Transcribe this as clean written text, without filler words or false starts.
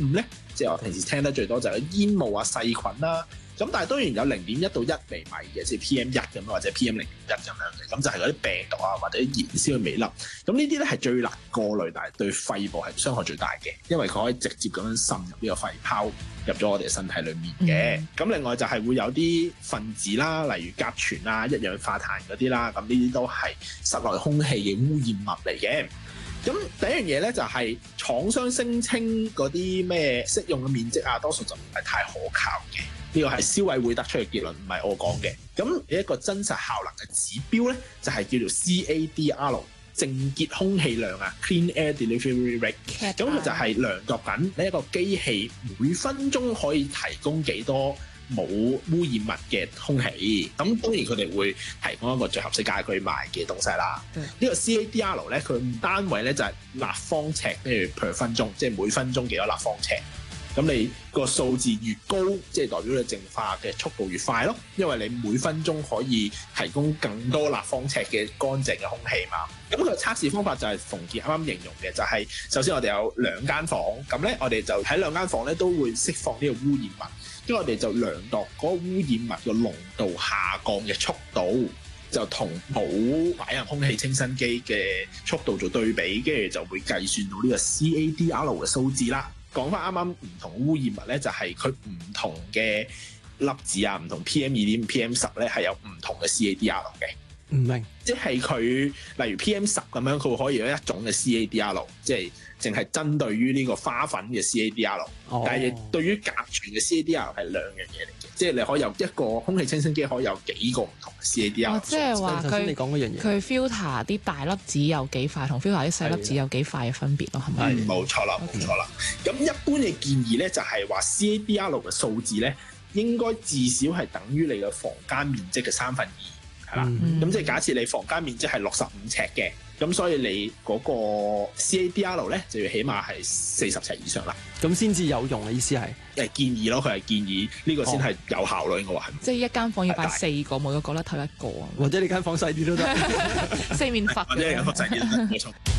PM5咧，即係我平時聽得最多就係煙霧啊、細菌啦。咁但係當然有0.1到1微米嘅，即係 PM1 咁或者 PM0.1咁樣嘅，咁就係嗰啲病毒啊或者燃燒嘅微粒。咁呢啲咧係最難過濾，但係對肺部係傷害最大嘅，因為佢可以直接咁樣滲入呢個肺泡入咗我哋身體裡面嘅。咁另外就係會有啲分子啦，例如甲醛啊、一氧化碳嗰啲啦，咁呢啲都係室內空氣嘅污染物嚟嘅。咁第一樣嘢咧就係廠商聲稱嗰啲咩適用嘅面積啊，多數就唔係太可靠嘅。呢個係消委會得出嘅結論，唔係我講嘅。咁一個真實效能嘅指標咧，就係叫做 CADR 淨潔空氣量啊 ，Clean Air Delivery Rate。咁佢就係量度緊呢一個機器每分鐘可以提供幾多冇污染物嘅空氣。咁當然佢哋會提供一個最合適價佢賣嘅東西啦。呢個 CADR 咧，佢單位咧就係立方尺，譬如 per 分鐘，即係每分鐘幾多立方尺。咁你個數字越高，即係代表你淨化嘅速度越快咯，因為你每分鐘可以提供更多立方尺嘅乾淨嘅空氣嘛。咁佢測試方法就係馮傑啱啱形容嘅，就係首先我哋有2間房，咁咧我哋就喺2間房咧都會釋放呢個污染物，跟住我哋就量度嗰個污染物嘅濃度下降嘅速度，就同冇擺入空氣清新機嘅速度做對比，跟住就會計算到呢個 CADR 嘅數字啦。講翻啱啱唔同污染物咧，就係佢唔同嘅粒子啊，唔同 PM2.5、PM10咧係有唔同嘅 CADR 嘅。 唔明， 即係佢例如 PM10 咁樣，佢可以有一種嘅 CADR， 即係淨係針對於呢個花粉嘅 CADR，但係對於甲醛嘅 CADR 係2樣嘢嚟嘅，即係你可以有一個空氣清新機可以有幾個唔同嘅 CADR。 即係話你講嗰樣嘢， 佢 filter 啲大粒子有幾快，同 filter 啲細粒子有幾快嘅分別咯，係咪？ 冇錯啦，冇錯啦。咁一般嘅建議咧，就係話 CADR 嘅數字咧，應該至少係等於你嘅房間面積嘅2/3。係啦，咁即係假設你房間面積係65尺嘅，咁所以你嗰個 CADR 咧就要起碼係40尺以上啦， 咁先至有用嘅意思係建議咯，佢係建議呢個先係有效咯，應該話係。 即係一間房要擺4個，每個角落頭1個啊， 或者你間房細啲都得， 四面佛或者你間房細啲都得，冇錯。